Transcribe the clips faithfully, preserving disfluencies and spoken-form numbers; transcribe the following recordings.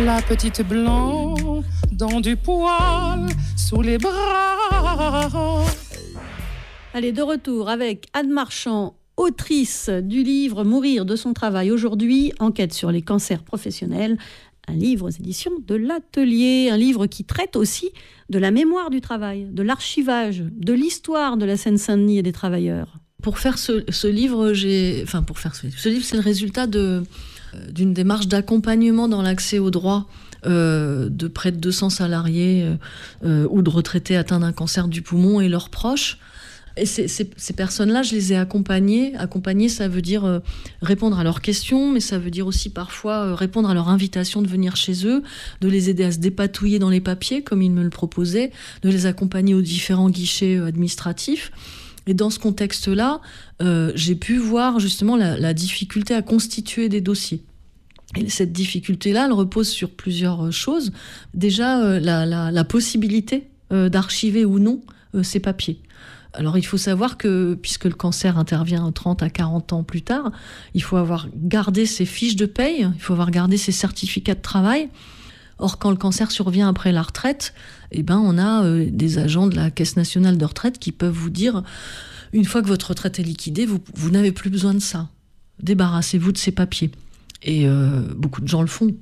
La petite blonde dans du poil sous les bras. Allez, de retour avec Anne Marchand, autrice du livre Mourir de son travail aujourd'hui, enquête sur les cancers professionnels, un livre aux éditions de l'Atelier, un livre qui traite aussi de la mémoire du travail, de l'archivage, de l'histoire de la Seine-Saint-Denis et des travailleurs. Pour faire ce, ce livre, j'ai, enfin pour faire ce, ce livre, c'est le résultat de, d'une démarche d'accompagnement dans l'accès aux droits euh, de près de deux cents salariés euh, ou de retraités atteints d'un cancer du poumon et leurs proches. Et ces, ces, ces personnes-là, je les ai accompagnées. Accompagner, ça veut dire euh, répondre à leurs questions, mais ça veut dire aussi parfois euh, répondre à leur invitation de venir chez eux, de les aider à se dépatouiller dans les papiers, comme ils me le proposaient, de les accompagner aux différents guichets euh, administratifs. Et dans ce contexte-là, euh, j'ai pu voir justement la, la difficulté à constituer des dossiers. Et cette difficulté-là, elle repose sur plusieurs choses. Déjà, euh, la, la, la possibilité euh, d'archiver ou non euh, ces papiers. Alors, il faut savoir que, puisque le cancer intervient trente à quarante ans plus tard, il faut avoir gardé ses fiches de paye, il faut avoir gardé ses certificats de travail. Or, quand le cancer survient après la retraite, eh ben, on a euh, des agents de la Caisse nationale de retraite qui peuvent vous dire, une fois que votre retraite est liquidée, vous, vous n'avez plus besoin de ça. Débarrassez-vous de ces papiers. Et euh, beaucoup de gens le font.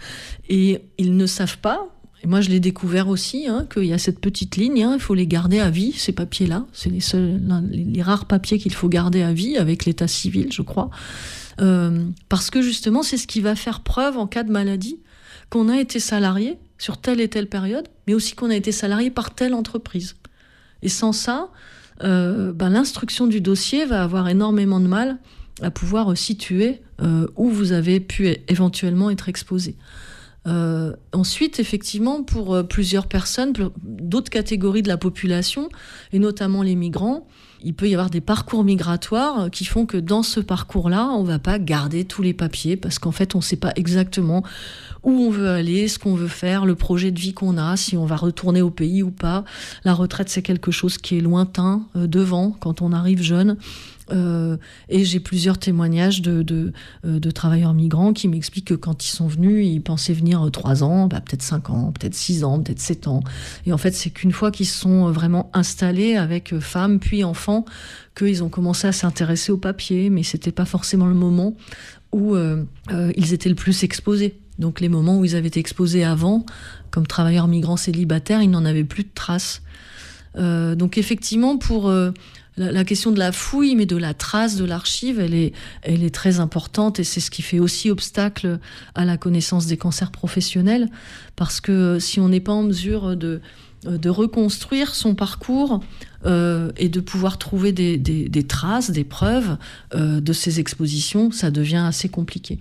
Et ils ne savent pas, et moi je l'ai découvert aussi, hein, qu'il y a cette petite ligne, hein, il faut les garder à vie, ces papiers-là. C'est les, seuls, les, les rares papiers qu'il faut garder à vie, avec l'état civil, je crois. Euh, parce que justement, c'est ce qui va faire preuve en cas de maladie, qu'on a été salarié sur telle et telle période, mais aussi qu'on a été salarié par telle entreprise. Et sans ça, euh, ben, l'instruction du dossier va avoir énormément de mal à pouvoir situer euh, où vous avez pu éventuellement être exposé. Euh, ensuite, effectivement, pour euh, plusieurs personnes, pour d'autres catégories de la population, et notamment les migrants, il peut y avoir des parcours migratoires qui font que dans ce parcours-là, on ne va pas garder tous les papiers parce qu'en fait, on ne sait pas exactement où on veut aller, ce qu'on veut faire, le projet de vie qu'on a, si on va retourner au pays ou pas. La retraite, c'est quelque chose qui est lointain, euh, devant, quand on arrive jeune. Euh, et j'ai plusieurs témoignages de, de, euh, de travailleurs migrants qui m'expliquent que quand ils sont venus, ils pensaient venir trois ans, bah, peut-être cinq ans, peut-être six ans, peut-être sept ans. Et en fait, c'est qu'une fois qu'ils se sont vraiment installés avec femmes puis enfants, qu'ils ont commencé à s'intéresser aux papiers, mais c'était pas forcément le moment où euh, euh, ils étaient le plus exposés. Donc les moments où ils avaient été exposés avant, comme travailleurs migrants célibataires, ils n'en avaient plus de traces. Euh, donc effectivement, pour euh, la, la question de la fouille, mais de la trace de l'archive, elle est, elle est très importante et c'est ce qui fait aussi obstacle à la connaissance des cancers professionnels, parce que si on n'est pas en mesure de, de reconstruire son parcours euh, et de pouvoir trouver des, des, des traces, des preuves euh, de ces expositions, ça devient assez compliqué.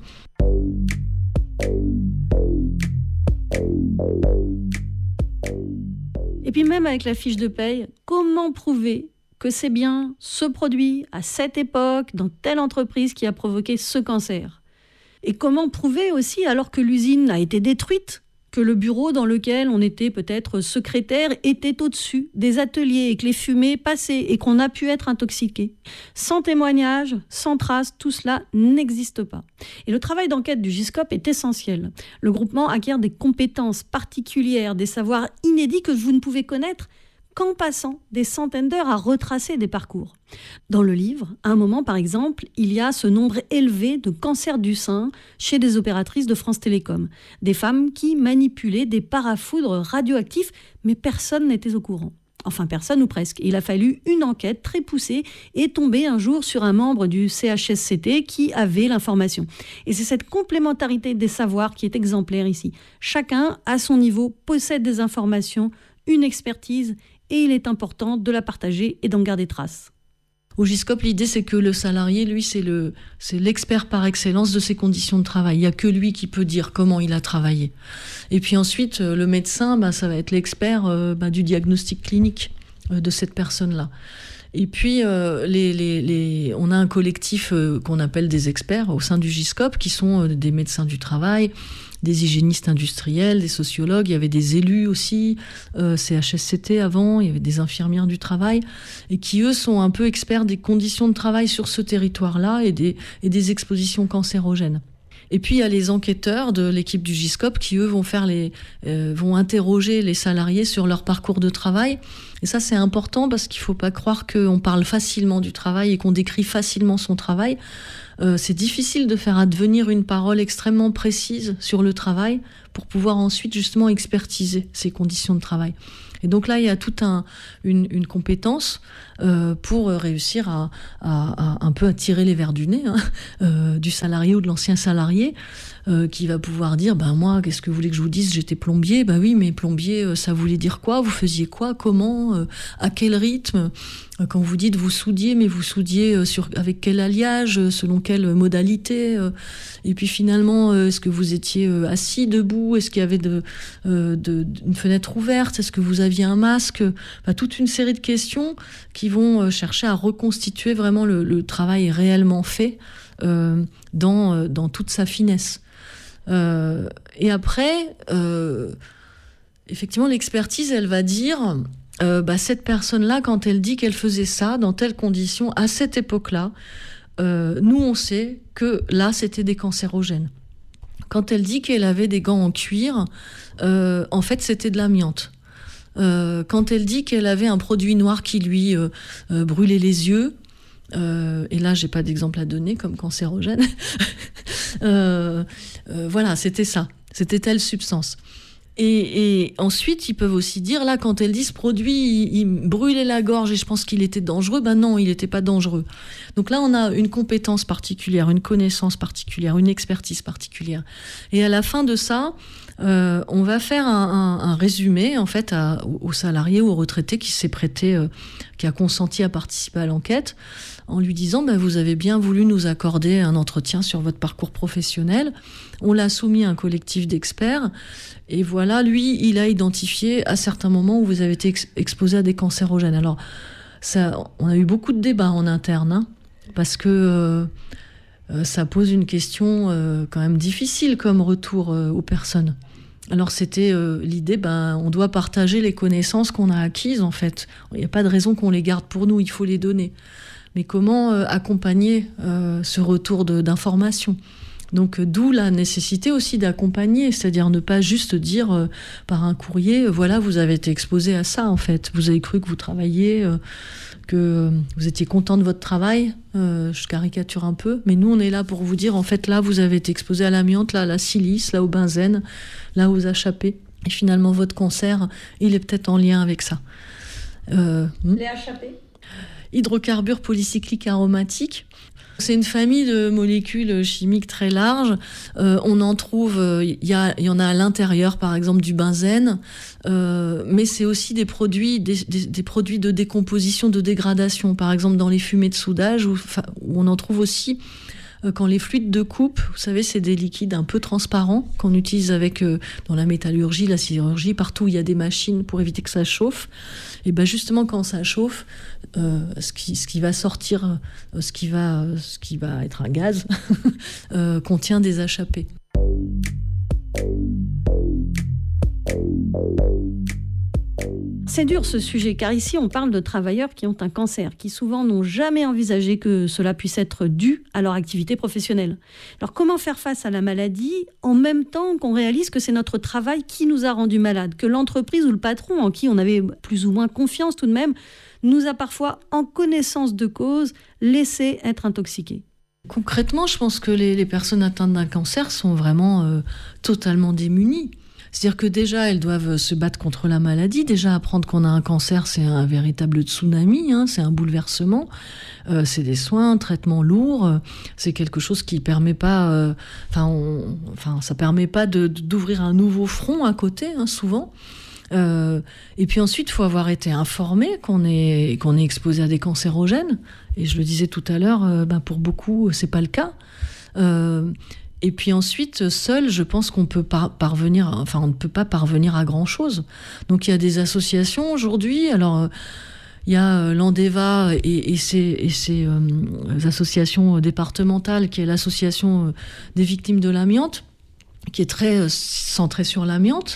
Et puis même avec la fiche de paye, comment prouver que c'est bien ce produit à cette époque, dans telle entreprise qui a provoqué ce cancer? Et comment prouver aussi, alors que l'usine a été détruite, que le bureau dans lequel on était peut-être secrétaire était au-dessus des ateliers et que les fumées passaient et qu'on a pu être intoxiqué? Sans témoignage, sans trace, tout cela n'existe pas. Et le travail d'enquête du Giscop est essentiel. Le groupement acquiert des compétences particulières, des savoirs inédits que vous ne pouvez connaître qu'en passant des centaines d'heures à retracer des parcours. Dans le livre, à un moment par exemple, il y a ce nombre élevé de cancers du sein chez des opératrices de France Télécom. Des femmes qui manipulaient des parafoudres radioactifs, mais personne n'était au courant. Enfin, personne ou presque. Il a fallu une enquête très poussée et tomber un jour sur un membre du C H S C T qui avait l'information. Et c'est cette complémentarité des savoirs qui est exemplaire ici. Chacun, à son niveau, possède des informations, une expertise, et il est important de la partager et d'en garder trace. Au Giscop, l'idée, c'est que le salarié, lui, c'est, le, c'est l'expert par excellence de ses conditions de travail. Il n'y a que lui qui peut dire comment il a travaillé. Et puis ensuite, le médecin, bah, ça va être l'expert euh, bah, du diagnostic clinique euh, de cette personne-là. Et puis, euh, les, les, les, on a un collectif euh, qu'on appelle des experts au sein du Giscop, qui sont euh, des médecins du travail, des hygiénistes industriels, des sociologues, il y avait des élus aussi, euh, C H S C T avant, il y avait des infirmières du travail, et qui, eux, sont un peu experts des conditions de travail sur ce territoire-là et des, et des expositions cancérogènes. Et puis il y a les enquêteurs de l'équipe du Giscop qui eux vont faire les, euh, vont interroger les salariés sur leur parcours de travail. Et ça c'est important parce qu'il ne faut pas croire qu'on parle facilement du travail et qu'on décrit facilement son travail. Euh, c'est difficile de faire advenir une parole extrêmement précise sur le travail pour pouvoir ensuite justement expertiser ces conditions de travail. Et donc là, il y a toute un, une, une compétence euh, pour réussir à, à, à un peu à tirer les vers du nez hein, euh, du salarié ou de l'ancien salarié euh, qui va pouvoir dire ben moi, qu'est-ce que vous voulez que je vous dise ? J'étais plombier. Ben oui, mais plombier, ça voulait dire quoi ? Vous faisiez quoi ? Comment ? euh, À quel rythme ? Quand vous dites vous soudiez, mais vous soudiez sur, avec quel alliage, selon quelle modalité ? Et puis finalement, est-ce que vous étiez assis, debout ? Est-ce qu'il y avait de, de, de, une fenêtre ouverte ? Est-ce que vous aviez un masque ? Enfin, toute une série de questions qui vont chercher à reconstituer vraiment le, le travail réellement fait euh, dans, dans toute sa finesse. Euh, et après, euh, effectivement, l'expertise, elle va dire... Euh, bah, cette personne-là, quand elle dit qu'elle faisait ça, dans telles conditions, à cette époque-là, euh, nous, on sait que là, c'était des cancérogènes. Quand elle dit qu'elle avait des gants en cuir, euh, en fait, c'était de l'amiante. Euh, quand elle dit qu'elle avait un produit noir qui lui euh, euh, brûlait les yeux, euh, et là, j'ai pas d'exemple à donner comme cancérogène, euh, euh, voilà, c'était ça. C'était telle substance. Et, et ensuite, ils peuvent aussi dire, là, quand elle dit ce produit, il, il brûlait la gorge et je pense qu'il était dangereux, ben non, il n'était pas dangereux. Donc là, on a une compétence particulière, une connaissance particulière, une expertise particulière. Et à la fin de ça, euh, on va faire un, un, un résumé, en fait, à, aux salariés ou aux retraités qui s'est prêté, euh, qui a consenti à participer à l'enquête, en lui disant ben, « Vous avez bien voulu nous accorder un entretien sur votre parcours professionnel. » On l'a soumis à un collectif d'experts. Et voilà, lui, il a identifié à certains moments où vous avez été ex- exposé à des cancérogènes. Alors, ça, on a eu beaucoup de débats en interne, hein, parce que euh, euh, ça pose une question euh, quand même difficile comme retour euh, aux personnes. Alors, c'était euh, l'idée, ben, on doit partager les connaissances qu'on a acquises, en fait. Il n'y a pas de raison qu'on les garde pour nous, il faut les donner. Mais comment euh, accompagner euh, ce retour de, d'information ? Donc, euh, d'où la nécessité aussi d'accompagner, c'est-à-dire ne pas juste dire euh, par un courrier, euh, voilà, vous avez été exposé à ça, en fait. Vous avez cru que vous travailliez, euh, que euh, vous étiez content de votre travail. Euh, je caricature un peu, mais nous, on est là pour vous dire, en fait, là, vous avez été exposé à l'amiante, là, à la silice, là, au benzène, là, aux H A P. Et finalement, votre cancer, il est peut-être en lien avec ça. Euh, Les H A P ? Hydrocarbures polycycliques aromatiques. C'est une famille de molécules chimiques très large. Euh, on en trouve, il euh, y, a, y en a à l'intérieur, par exemple, du benzène, euh, mais c'est aussi des produits, des, des, des produits de décomposition, de dégradation. Par exemple, dans les fumées de soudage, où, où on en trouve aussi euh, quand les fluides de coupe, vous savez, c'est des liquides un peu transparents qu'on utilise avec euh, dans la métallurgie, la sidérurgie, partout où il y a des machines pour éviter que ça chauffe. Et ben justement, quand ça chauffe, euh, ce, qui, ce qui va sortir, euh, ce, qui va, euh, ce qui va être un gaz, euh, contient des H A P. C'est dur ce sujet, car ici on parle de travailleurs qui ont un cancer, qui souvent n'ont jamais envisagé que cela puisse être dû à leur activité professionnelle. Alors comment faire face à la maladie en même temps qu'on réalise que c'est notre travail qui nous a rendus malades, que l'entreprise ou le patron en qui on avait plus ou moins confiance tout de même, nous a parfois, en connaissance de cause, laissé être intoxiqués. Concrètement, je pense que les, les personnes atteintes d'un cancer sont vraiment euh, totalement démunies. C'est-à-dire que déjà, elles doivent se battre contre la maladie. Déjà, apprendre qu'on a un cancer, c'est un véritable tsunami, hein, c'est un bouleversement. Euh, c'est des soins, un traitement lourd. C'est quelque chose qui permet pas... Euh, enfin, on, enfin, ça permet pas de, d'ouvrir un nouveau front à côté, hein, souvent. Euh, et puis ensuite, il faut avoir été informé qu'on est, qu'on est exposé à des cancérogènes. Et je le disais tout à l'heure, euh, ben pour beaucoup, c'est pas le cas. Euh, Et puis ensuite, seul, je pense qu'on peut par- parvenir, enfin, on ne peut pas parvenir à grand-chose. Donc il y a des associations aujourd'hui. Alors euh, il y a euh, l'Andeva et, et ses, et ses euh, associations départementales, qui est l'association euh, des victimes de l'amiante, qui est très euh, centrée sur l'amiante.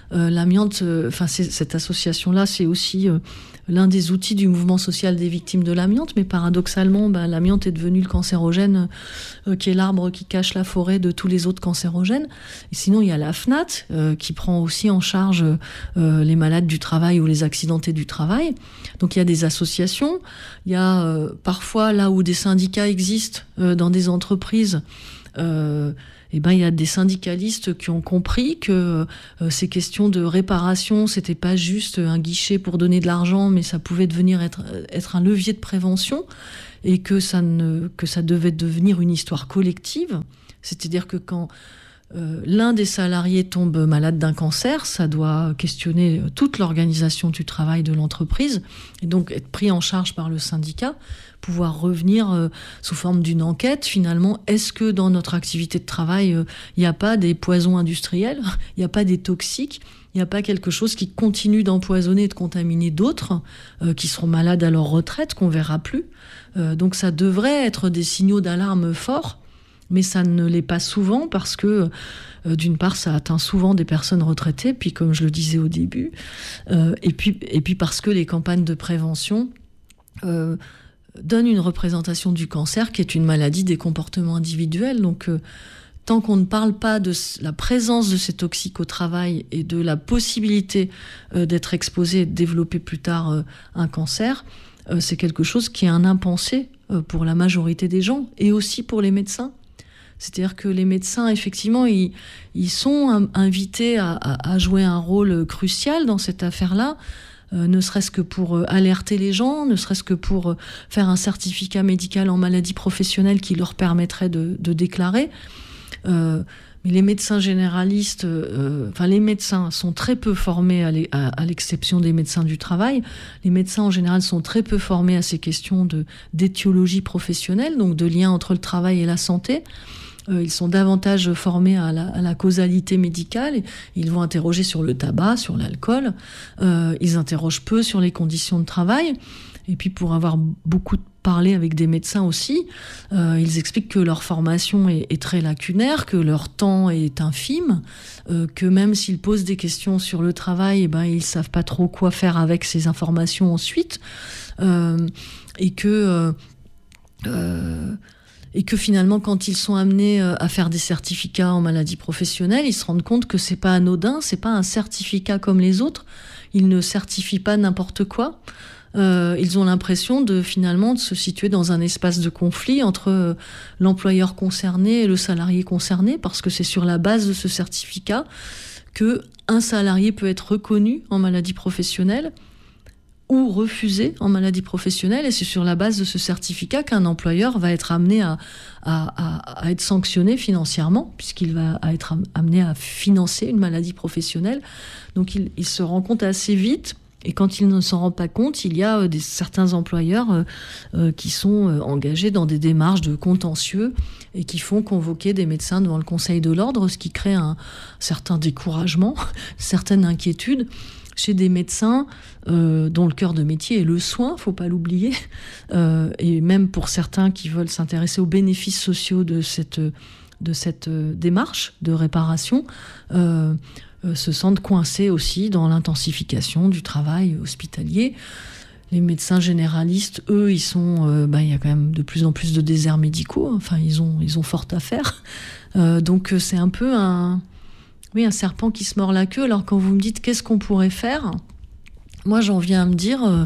Euh, l'amiante, enfin euh, cette association-là, c'est aussi euh, l'un des outils du mouvement social des victimes de l'amiante, mais paradoxalement, bah, l'amiante est devenu le cancérogène euh, qui est l'arbre qui cache la forêt de tous les autres cancérogènes. Et sinon, il y a la F N A T euh, qui prend aussi en charge euh, les malades du travail ou les accidentés du travail. Donc il y a des associations, il y a euh, parfois là où des syndicats existent euh, dans des entreprises, euh, eh ben, il y a des syndicalistes qui ont compris que euh, ces questions de réparation, c'était pas juste un guichet pour donner de l'argent, mais ça pouvait devenir être, être un levier de prévention et que ça, ne, que ça devait devenir une histoire collective. C'est-à-dire que quand euh, l'un des salariés tombe malade d'un cancer, ça doit questionner toute l'organisation du travail de l'entreprise et donc être pris en charge par le syndicat, pouvoir revenir euh, sous forme d'une enquête. Finalement, est-ce que dans notre activité de travail, il euh, n'y a pas des poisons industriels, il n'y a pas des toxiques, il n'y a pas quelque chose qui continue d'empoisonner et de contaminer d'autres euh, qui seront malades à leur retraite, qu'on ne verra plus. Euh, donc ça devrait être des signaux d'alarme forts, mais ça ne l'est pas souvent parce que, euh, d'une part, ça atteint souvent des personnes retraitées, puis comme je le disais au début, euh, et, puis, et puis parce que les campagnes de prévention euh, donnent une représentation du cancer qui est une maladie des comportements individuels. Donc, euh, tant qu'on ne parle pas de la présence de ces toxiques au travail et de la possibilité euh, d'être exposé et de développer plus tard euh, un cancer, euh, c'est quelque chose qui est un impensé euh, pour la majorité des gens et aussi pour les médecins. C'est-à-dire que les médecins, effectivement, ils, ils sont invités à, à, à jouer un rôle crucial dans cette affaire-là, euh, ne serait-ce que pour euh, alerter les gens, ne serait-ce que pour euh, faire un certificat médical en maladie professionnelle qui leur permettrait de, de déclarer. Euh, mais les médecins généralistes, euh, enfin les médecins sont très peu formés, à, les, à, à l'exception des médecins du travail. Les médecins en général sont très peu formés à ces questions de, d'étiologie professionnelle, donc de lien entre le travail et la santé. Euh, ils sont davantage formés à la, à la causalité médicale. Ils vont interroger sur le tabac, sur l'alcool. Euh, ils interrogent peu sur les conditions de travail. Et puis pour avoir beaucoup parlé avec des médecins aussi, euh, ils expliquent que leur formation est, est très lacunaire, que leur temps est infime, euh, que même s'ils posent des questions sur le travail, eh ben, ils ne savent pas trop quoi faire avec ces informations ensuite. Euh, et que... Euh, euh, Et que finalement, quand ils sont amenés à faire des certificats en maladie professionnelle, ils se rendent compte que c'est pas anodin, c'est pas un certificat comme les autres. Ils ne certifient pas n'importe quoi. Euh, ils ont l'impression de finalement de se situer dans un espace de conflit entre l'employeur concerné et le salarié concerné, parce que c'est sur la base de ce certificat que un salarié peut être reconnu en maladie professionnelle ou refusé en maladie professionnelle, et c'est sur la base de ce certificat qu'un employeur va être amené à, à, à, à être sanctionné financièrement, puisqu'il va être amené à financer une maladie professionnelle. Donc il, il se rend compte assez vite, et quand il ne s'en rend pas compte, il y a des, certains employeurs euh, euh, qui sont euh, engagés dans des démarches de contentieux et qui font convoquer des médecins devant le Conseil de l'Ordre, ce qui crée un certain découragement, certaine inquiétude chez des médecins euh, dont le cœur de métier est le soin, faut pas l'oublier, euh, et même pour certains qui veulent s'intéresser aux bénéfices sociaux de cette, de cette euh, démarche de réparation, euh, euh, se sentent coincés aussi dans l'intensification du travail hospitalier. Les médecins généralistes, eux, ils sont, euh, bah, il y a quand même de plus en plus de déserts médicaux, enfin, ils ont, ils ont fort à faire. Euh, donc, c'est un peu un... Oui, un serpent qui se mord la queue. Alors quand vous me dites qu'est-ce qu'on pourrait faire, moi j'en viens à me dire euh,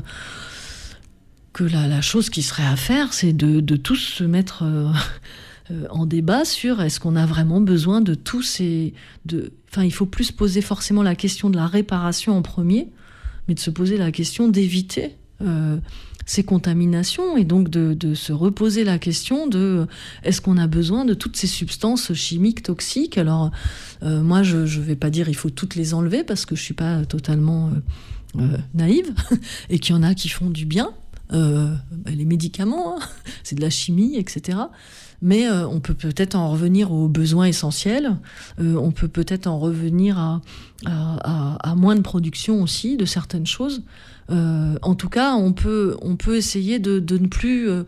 que la, la chose qui serait à faire, c'est de, de tous se mettre euh, euh, en débat sur est-ce qu'on a vraiment besoin de tous ces... De, enfin, il faut plus se poser forcément la question de la réparation en premier, mais de se poser la question d'éviter euh, ces contaminations et donc de, de se reposer la question de est-ce qu'on a besoin de toutes ces substances chimiques toxiques. Alors euh, moi je ne vais pas dire il faut toutes les enlever parce que je ne suis pas totalement euh, euh, naïve et qu'il y en a qui font du bien, euh, les médicaments, hein, c'est de la chimie, et cetera. Mais euh, on peut peut-être en revenir aux besoins essentiels, euh, on peut peut-être en revenir à, à, à, à moins de production aussi de certaines choses. Euh, en tout cas, on peut, on peut essayer de, de ne plus euh,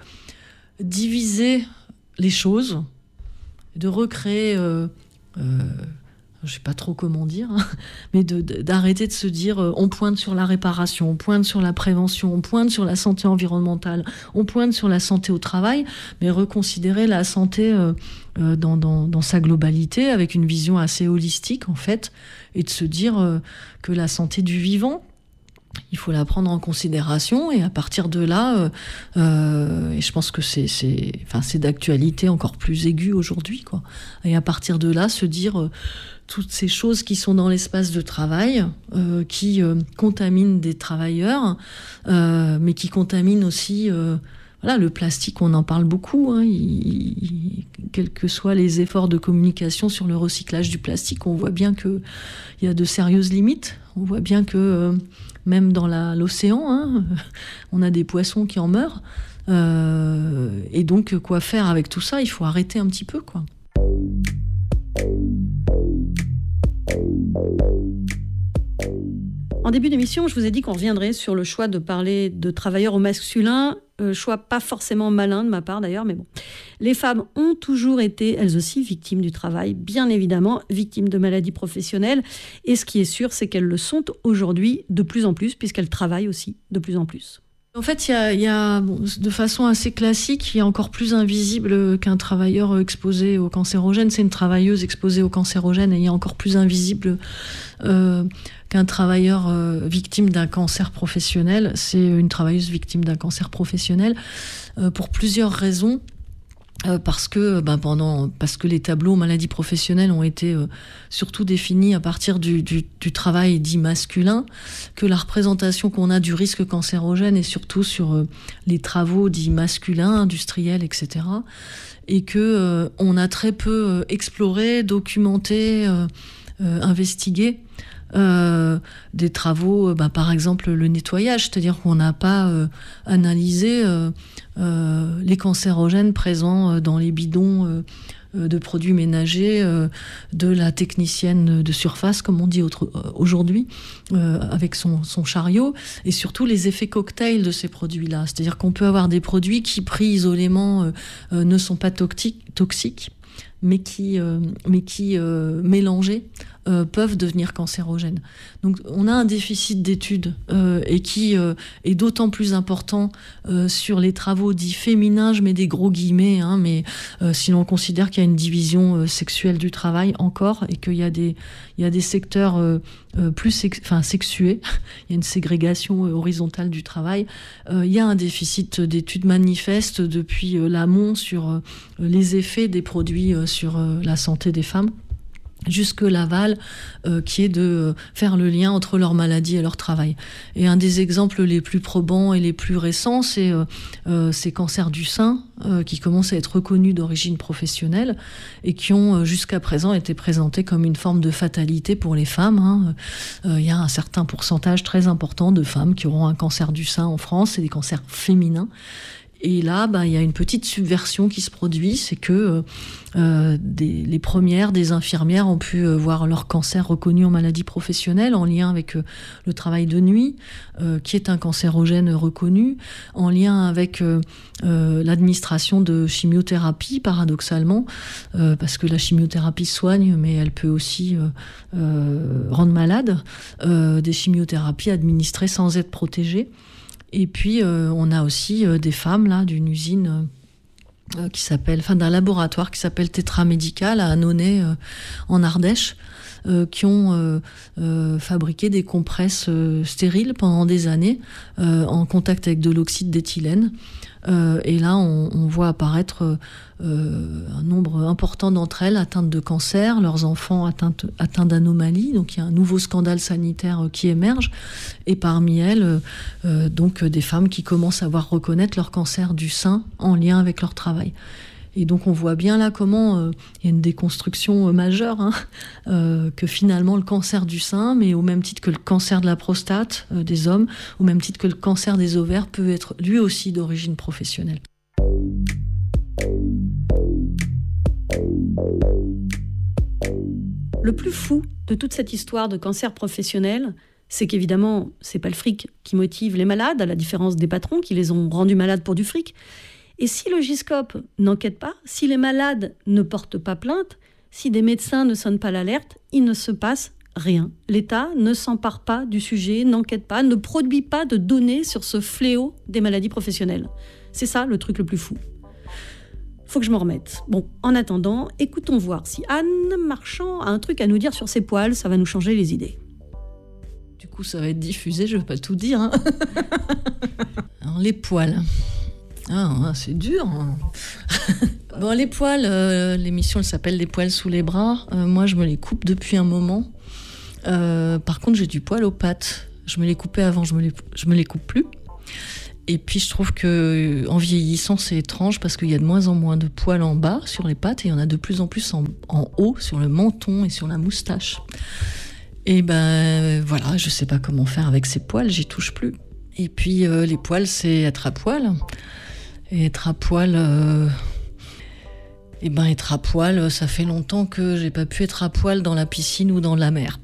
diviser les choses, de recréer... Euh, euh, je sais pas trop comment dire, hein, mais de, de, d'arrêter de se dire euh, on pointe sur la réparation, on pointe sur la prévention, on pointe sur la santé environnementale, on pointe sur la santé au travail, mais reconsidérer la santé euh, euh, dans, dans, dans sa globalité, avec une vision assez holistique en fait, et de se dire euh, que la santé du vivant, il faut la prendre en considération, et à partir de là, euh, euh, et je pense que c'est, c'est, enfin, c'est d'actualité encore plus aiguë aujourd'hui, quoi. Et à partir de là, se dire euh, toutes ces choses qui sont dans l'espace de travail, euh, qui euh, contaminent des travailleurs, euh, mais qui contaminent aussi... Euh, Voilà, le plastique, on en parle beaucoup, hein. il, il, quels que soient les efforts de communication sur le recyclage du plastique, on voit bien qu'il y a de sérieuses limites. On voit bien que euh, même dans la, l'océan, hein, on a des poissons qui en meurent. Euh, et donc, quoi faire avec tout ça ? Il faut arrêter un petit peu, quoi. En début d'émission, je vous ai dit qu'on reviendrait sur le choix de parler de travailleurs au masculin, euh, choix pas forcément malin de ma part d'ailleurs, mais bon. Les femmes ont toujours été, elles aussi, victimes du travail, bien évidemment, victimes de maladies professionnelles, et ce qui est sûr, c'est qu'elles le sont aujourd'hui de plus en plus, puisqu'elles travaillent aussi de plus en plus. En fait, il y a, il y a bon, de façon assez classique, il y a encore plus invisible qu'un travailleur exposé au cancérogène, c'est une travailleuse exposée au cancérogène, et il y a encore plus invisible euh, qu'un travailleur euh, victime d'un cancer professionnel, c'est une travailleuse victime d'un cancer professionnel, euh, pour plusieurs raisons. Euh, parce que ben pendant parce que les tableaux maladies professionnelles ont été euh, surtout définis à partir du, du, du travail dit masculin, que la représentation qu'on a du risque cancérogène est surtout sur euh, les travaux dits masculins, industriels, et cetera. Et que euh, on a très peu euh, exploré, documenté, euh, euh, investigué Euh, des travaux, euh, bah, par exemple le nettoyage, c'est-à-dire qu'on n'a pas euh, analysé euh, euh, les cancérogènes présents dans les bidons euh, de produits ménagers euh, de la technicienne de surface, comme on dit autre, euh, aujourd'hui, euh, avec son, son chariot, et surtout les effets cocktails de ces produits-là. C'est-à-dire qu'on peut avoir des produits qui, pris isolément, euh, euh, ne sont pas toxiques, toxiques mais qui, euh, mais qui euh, mélangés, euh, peuvent devenir cancérogènes. Donc on a un déficit d'études euh, et qui euh, est d'autant plus important euh, sur les travaux dits féminins, je mets des gros guillemets, hein, mais euh, si l'on considère qu'il y a une division euh, sexuelle du travail encore, et qu'il y a des, il y a des secteurs euh, euh, plus sex- enfin, sexués, il y a une ségrégation euh, horizontale du travail, euh, il y a un déficit d'études manifeste depuis euh, l'amont sur euh, les effets des produits euh, sur euh, la santé des femmes, jusque l'aval, euh, qui est de faire le lien entre leur maladie et leur travail. Et un des exemples les plus probants et les plus récents, c'est euh, euh, ces cancers du sein, euh, qui commencent à être reconnus d'origine professionnelle et qui ont euh, jusqu'à présent été présentés comme une forme de fatalité pour les femmes. Hein. Euh, il y a un certain pourcentage très important de femmes qui auront un cancer du sein en France, c'est des cancers féminins. Et là, bah, il y a une petite subversion qui se produit, c'est que euh, des, les premières, des infirmières, ont pu euh, voir leur cancer reconnu en maladie professionnelle, en lien avec euh, le travail de nuit, euh, qui est un cancérogène reconnu, en lien avec euh, euh, l'administration de chimiothérapie, paradoxalement, euh, parce que la chimiothérapie soigne, mais elle peut aussi euh, euh, rendre malade, euh, des chimiothérapies administrées sans être protégées. Et puis, euh, on a aussi euh, des femmes là, d'une usine euh, qui s'appelle, enfin d'un laboratoire qui s'appelle Tetra Medical à Annonay, euh, en Ardèche, euh, qui ont euh, euh, fabriqué des compresses euh, stériles pendant des années euh, en contact avec de l'oxyde d'éthylène. Euh, et là, on, on voit apparaître euh, un nombre important d'entre elles atteintes de cancer, leurs enfants atteints, atteints d'anomalies. Donc, il y a un nouveau scandale sanitaire qui émerge. Et parmi elles, euh, donc, des femmes qui commencent à voir reconnaître leur cancer du sein en lien avec leur travail. Et donc on voit bien là comment euh, il y a une déconstruction euh, majeure, hein, euh, que finalement le cancer du sein, mais au même titre que le cancer de la prostate euh, des hommes, au même titre que le cancer des ovaires, peut être lui aussi d'origine professionnelle. Le plus fou de toute cette histoire de cancer professionnel, c'est qu'évidemment, c'est pas le fric qui motive les malades, à la différence des patrons qui les ont rendus malades pour du fric. Et si le Giscop n'enquête pas, si les malades ne portent pas plainte, Si des médecins ne sonnent pas l'alerte, il ne se passe rien. L'État ne s'empare pas du sujet, n'enquête pas, ne produit pas de données sur ce fléau des maladies professionnelles. C'est ça le truc le plus fou. Faut que je m'en remette. Bon, en attendant, écoutons voir si Anne Marchand a un truc à nous dire sur ses poils, ça va nous changer les idées. Du coup, ça va être diffusé, je ne vais pas tout dire. Hein. Alors, les poils. Ah, c'est dur. Hein. Bon, les poils, euh, l'émission elle s'appelle Les poils sous les bras. Euh, moi, je me les coupe depuis un moment. Euh, par contre, j'ai du poil aux pattes. Je me les coupais avant, je me les, je me les coupe plus. Et puis, je trouve que en vieillissant, c'est étrange parce qu'il y a de moins en moins de poils en bas sur les pattes et il y en a de plus en plus en, en haut, sur le menton et sur la moustache. Et ben voilà, je sais pas comment faire avec ces poils, j'y touche plus. Et puis, euh, les poils, c'est être à poil. Et être à poil, euh... et ben être à poil, ça fait longtemps que j'ai pas pu être à poil dans la piscine ou dans la mer.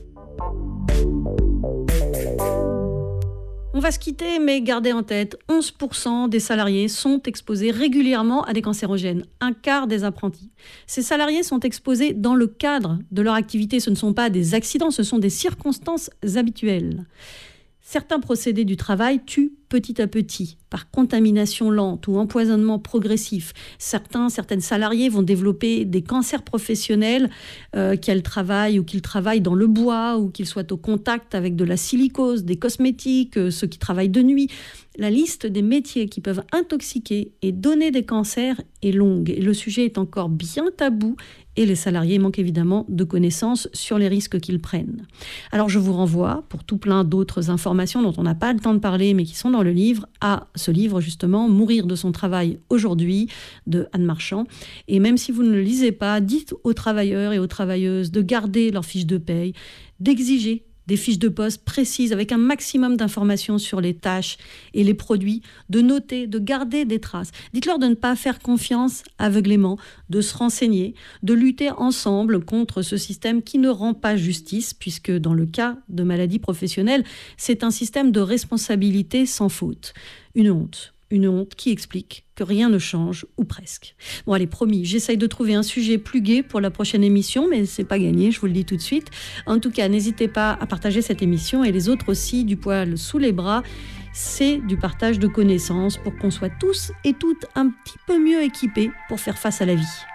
On va se quitter, mais gardez en tête, onze pour cent des salariés sont exposés régulièrement à des cancérogènes, un quart des apprentis. Ces salariés sont exposés dans le cadre de leur activité, ce ne sont pas des accidents, ce sont des circonstances habituelles. Certains procédés du travail tuent petit à petit, par contamination lente ou empoisonnement progressif. Certains, certaines salariés vont développer des cancers professionnels, euh, qu'elles travaillent ou qu'ils travaillent dans le bois ou qu'ils soient au contact avec de la silicose, des cosmétiques, euh, ceux qui travaillent de nuit. La liste des métiers qui peuvent intoxiquer et donner des cancers est longue. Et le sujet est encore bien tabou et les salariés manquent évidemment de connaissances sur les risques qu'ils prennent. Alors je vous renvoie, pour tout plein d'autres informations dont on n'a pas le temps de parler mais qui sont dans le livre, à ce livre justement, Mourir de son travail aujourd'hui, de Anne Marchand. Et même si vous ne le lisez pas, dites aux travailleurs et aux travailleuses de garder leurs fiches de paye, d'exiger des fiches de poste précises avec un maximum d'informations sur les tâches et les produits, de noter, de garder des traces. Dites-leur de ne pas faire confiance aveuglément, de se renseigner, de lutter ensemble contre ce système qui ne rend pas justice, puisque dans le cas de maladies professionnelles, c'est un système de responsabilité sans faute. Une honte. Une honte qui explique que rien ne change, ou presque. Bon allez, promis, j'essaye de trouver un sujet plus gai pour la prochaine émission, mais c'est pas gagné, je vous le dis tout de suite. En tout cas, n'hésitez pas à partager cette émission et les autres aussi, du poil sous les bras. C'est du partage de connaissances pour qu'on soit tous et toutes un petit peu mieux équipés pour faire face à la vie.